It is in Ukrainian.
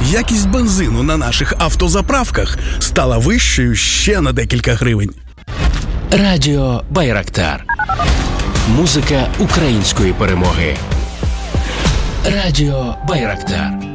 якість бензину на наших автозаправках стала вищою ще на декілька гривень. Радіо Байрактар. Музика української перемоги. Радіо Байрактар.